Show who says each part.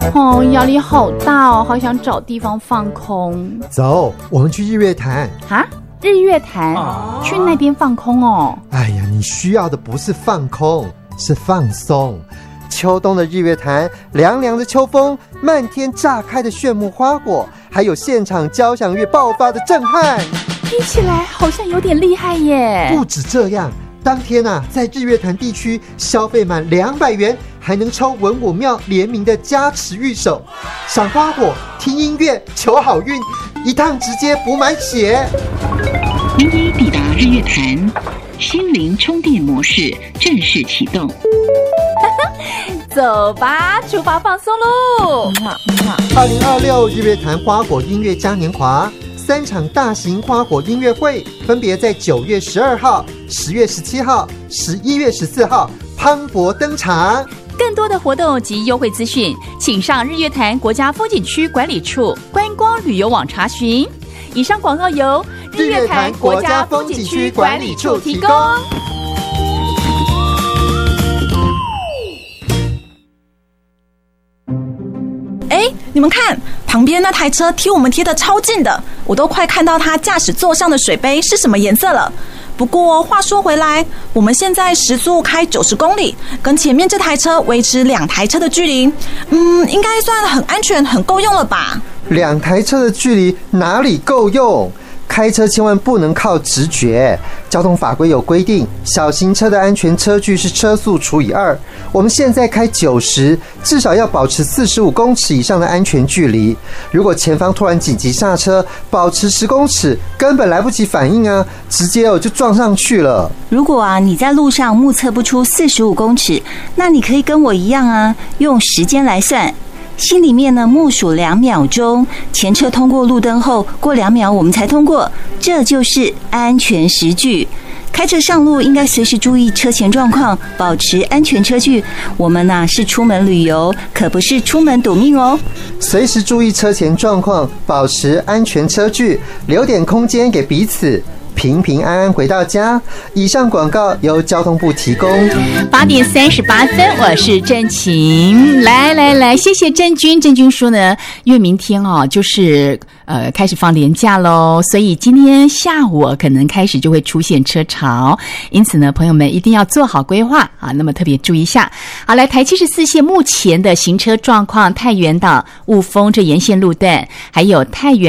Speaker 1: 哦，压力好大哦，好想找地方放空。
Speaker 2: 走，我们去日月潭。
Speaker 1: 啊？日月潭？去那边放空哦？
Speaker 2: 哎呀，你需要的不是放空，是放松。秋冬的日月潭，凉凉的秋风，漫天炸开的炫目花果，还有现场交响乐爆发的震撼，
Speaker 1: 听起来好像有点厉害耶。
Speaker 2: 不止这样，当天在日月潭地区消费满200元，还能抽文武庙联名的加持御守，赏花火、听音乐、求好运，一趟直接补满血。
Speaker 3: 您已抵达日月潭，心灵充电模式正式启动。
Speaker 1: 走吧，出发放松喽
Speaker 2: ！2026日月潭花果音乐嘉年华，3场大型花果音乐会，分别在9月12号、10月17号、11月14号磅礴登场。
Speaker 1: 更多的活动及优惠资讯，请上日月潭国家风景区管理处观光旅游网查询。以上广告由日月潭国家风景区管理处提供。
Speaker 4: 你们看，旁边那台车贴我们贴的超近的，我都快看到他驾驶座上的水杯是什么颜色了。不过话说回来，我们现在时速开90公里，跟前面这台车维持2台车的距离，应该算很安全、很够用了吧
Speaker 2: ？2台车的距离哪里够用？开车千万不能靠直觉，交通法规有规定，小型车的安全车距是车速除以2。我们现在开90，至少要保持45公尺以上的安全距离。如果前方突然紧急刹车，保持10公尺，根本来不及反应啊，直接就撞上去了。
Speaker 5: 如果你在路上目测不出45公尺，那你可以跟我一样啊，用时间来算。心里面呢默数2秒钟，前车通过路灯后，过2秒我们才通过，这就是安全时距。开车上路应该随时注意车前状况，保持安全车距。我们是出门旅游，可不是出门赌命哦。
Speaker 2: 随时注意车前状况，保持安全车距，留点空间给彼此。平平安安回到家。以上广告由交通部提供。
Speaker 1: 8点38分，我是郑晴。来，谢谢郑君。郑君说呢，因为明天就是开始放连假咯，所以今天下午可能开始就会出现车潮，因此呢，朋友们一定要做好规划啊。那么特别注意一下。好，来台74线目前的行车状况，太原到雾峰这沿线路段，还有太原